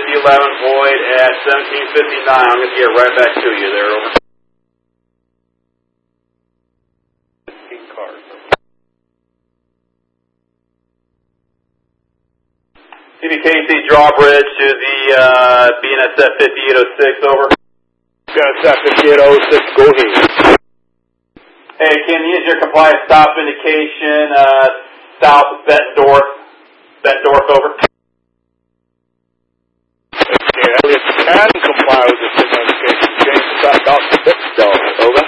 11 void at 1759. I'm going to get right back to you there, over. CBKC drawbridge to the BNSF 5806, over. BNSF 5806, go ahead. Hey, can you use your compliance stop indication south of Bettendorf, over. Okay, Elliot can comply with the signal indication. Change back out to Bettendorf, over.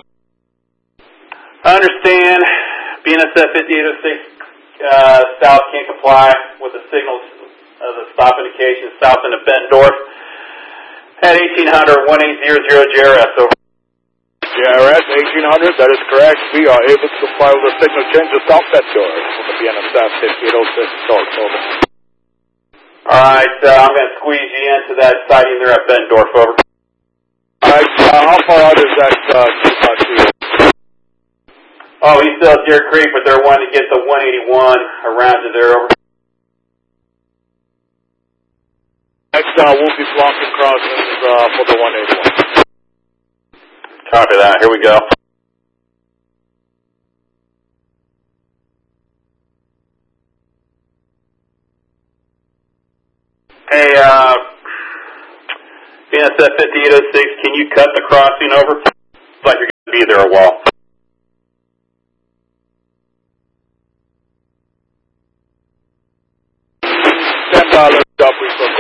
I understand BNSF 5806 south can't comply with the signals of the stop indication south into Bettendorf at 1800 1800 JRS, over. JRS 1800, that is correct. We are able to comply with the signal change to South Bettendorf from the BNSF 5806 start, over. Alright, I'm going to squeeze you into that sighting there at Bettendorf, over. Alright, how far out is that to you? Oh, he's still at Deer Creek, but they're wanting to get the 181 around to there, over. Next, we'll be blocking crossings for the 181. Copy that. Here we go. Hey, BNSF 5806, can you cut the crossing, over? Looks like you're going to be there a while. $10 up, we